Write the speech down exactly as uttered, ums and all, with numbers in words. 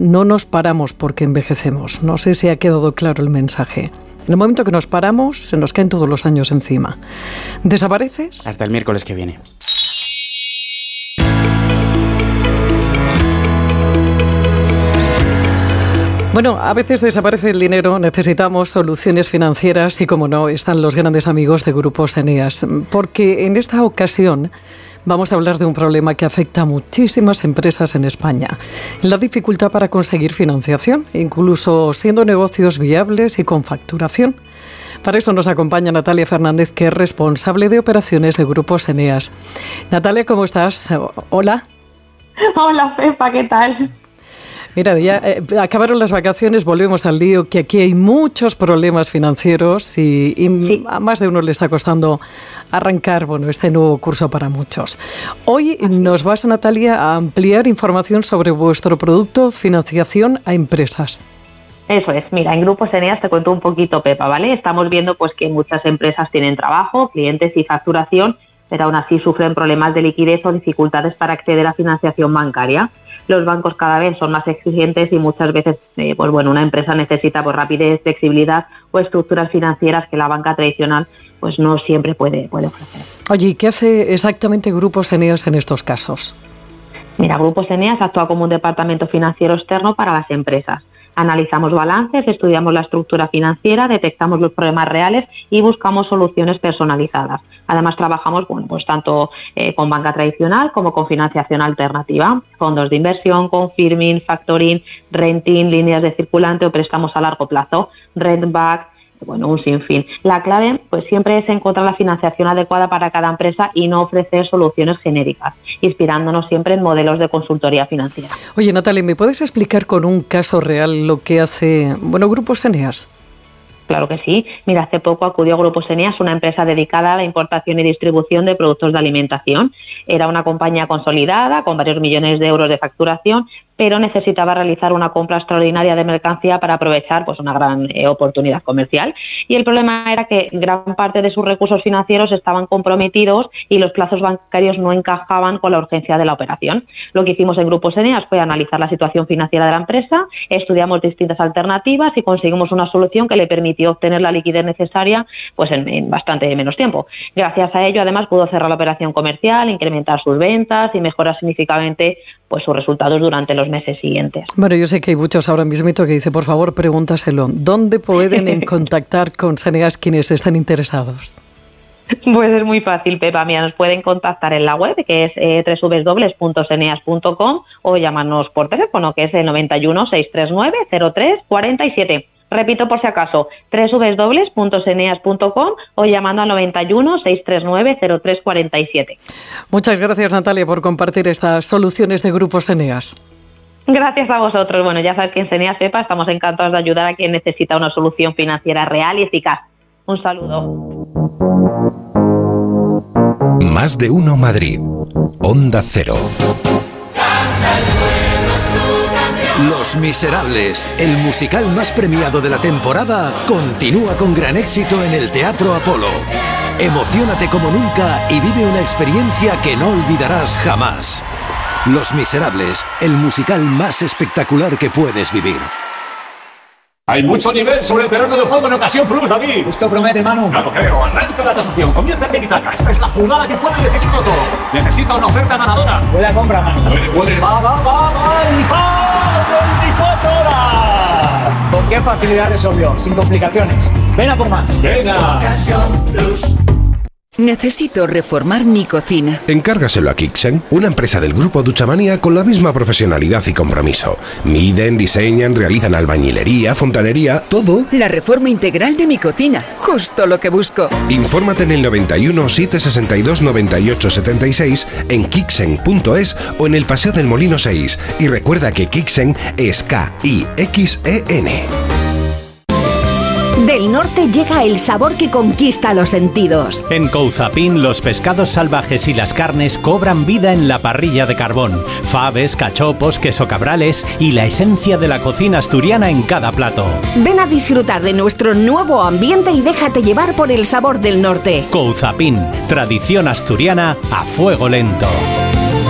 no nos paramos porque envejecemos. No sé si ha quedado claro el mensaje. En el momento que nos paramos, se nos caen todos los años encima. ¿Desapareces? Hasta el miércoles que viene. Bueno, a veces desaparece el dinero, necesitamos soluciones financieras y, como no, están los grandes amigos de Grupos Eneas. Porque en esta ocasión vamos a hablar de un problema que afecta a muchísimas empresas en España. La dificultad para conseguir financiación, incluso siendo negocios viables y con facturación. Para eso nos acompaña Natalia Fernández, que es responsable de operaciones de Grupos Eneas. Natalia, ¿cómo estás? Hola. Hola, Pepa, ¿qué tal? Mira, ya eh, acabaron las vacaciones, volvemos al lío, que aquí hay muchos problemas financieros y, y sí. a más de uno le está costando arrancar, bueno, este nuevo curso para muchos. Hoy nos vas, Natalia, a ampliar información sobre vuestro producto financiación a empresas. Eso es, mira, en Grupos Eneas te cuento un poquito, Pepa, ¿vale? Estamos viendo pues que muchas empresas tienen trabajo, clientes y facturación, pero aún así sufren problemas de liquidez o dificultades para acceder a financiación bancaria. Los bancos cada vez son más exigentes y muchas veces eh, pues bueno, una empresa necesita pues, rapidez, flexibilidad o estructuras financieras que la banca tradicional pues no siempre puede, puede ofrecer. Oye, ¿qué hace exactamente Grupos Eneas en estos casos? Mira, Grupos Eneas actúa como un departamento financiero externo para las empresas. Analizamos balances, estudiamos la estructura financiera, detectamos los problemas reales y buscamos soluciones personalizadas. Además, trabajamos bueno, pues tanto eh, con banca tradicional como con financiación alternativa, fondos de inversión, confirming, factoring, renting, líneas de circulante o préstamos a largo plazo, rent back, bueno, un sinfín. La clave pues siempre es encontrar la financiación adecuada para cada empresa y no ofrecer soluciones genéricas, inspirándonos siempre en modelos de consultoría financiera. Oye, Natalia, ¿me puedes explicar con un caso real lo que hace, bueno, Grupos Eneas? Claro que sí. Mira, hace poco acudió Grupos Eneas, una empresa dedicada a la importación y distribución de productos de alimentación. Era una compañía consolidada, con varios millones de euros de facturación, pero necesitaba realizar una compra extraordinaria de mercancía para aprovechar pues, una gran eh, oportunidad comercial. Y el problema era que gran parte de sus recursos financieros estaban comprometidos y los plazos bancarios no encajaban con la urgencia de la operación. Lo que hicimos en Grupos Eneas fue analizar la situación financiera de la empresa, estudiamos distintas alternativas y conseguimos una solución que le permitió obtener la liquidez necesaria pues, en, en bastante menos tiempo. Gracias a ello, además, pudo cerrar la operación comercial, incrementar sus ventas y mejorar significativamente pues, sus resultados durante los meses siguientes. Bueno, yo sé que hay muchos ahora mismo que dicen, por favor, pregúntaselo. ¿Dónde pueden contactar con Eneas quienes estén interesados? Pues es muy fácil, Pepa. Mira, nos pueden contactar en la web, que es eh, doble u doble u doble u punto eneas punto com, o llamarnos por teléfono, que es el noventa y uno, seiscientos treinta y nueve, cero tres cuarenta y siete. Repito por si acaso, doble u doble u doble u punto eneas punto com o llamando al noventa y uno, seiscientos treinta y nueve, cero tres cuarenta y siete. Muchas gracias, Natalia, por compartir estas soluciones de Grupos Eneas. Gracias a vosotros. Bueno, ya sabes que en Eneas, Pepa, estamos encantados de ayudar a quien necesita una solución financiera real y eficaz. Un saludo. Más de uno Madrid. Onda Cero. Los Miserables, el musical más premiado de la temporada, continúa con gran éxito en el Teatro Apolo. Emociónate como nunca y vive una experiencia que no olvidarás jamás. Los Miserables, el musical más espectacular que puedes vivir. Hay mucho nivel sobre el terreno de juego en Ocasión Plus, David. Esto promete, Manu. No lo creo. Arranca la tasación. Comienza en Tiki-Taka. Esta es la jugada que puede decidirlo todo. Necesita una oferta ganadora. Buena compra, Manu. Puede, puede. Va, va, va, va. Y va. veinticuatro horas. ¿Con qué facilidad resolvió? Sin complicaciones. Ven a por más. Venga. Ocasión Plus. Necesito reformar mi cocina. Encárgaselo a Kixen, una empresa del grupo Duchamania con la misma profesionalidad y compromiso. Miden, diseñan, realizan albañilería, fontanería, todo. La reforma integral de mi cocina, justo lo que busco. Infórmate en el noventa y uno, setecientos sesenta y dos, noventa y ocho setenta y seis, en kixen punto es o en el Paseo del Molino seis. Y recuerda que Kixen es K I X E N. Del norte llega el sabor que conquista los sentidos. En Couzapin los pescados salvajes y las carnes cobran vida en la parrilla de carbón. Faves, cachopos, queso cabrales y la esencia de la cocina asturiana en cada plato. Ven a disfrutar de nuestro nuevo ambiente y déjate llevar por el sabor del norte. Couzapin, tradición asturiana a fuego lento.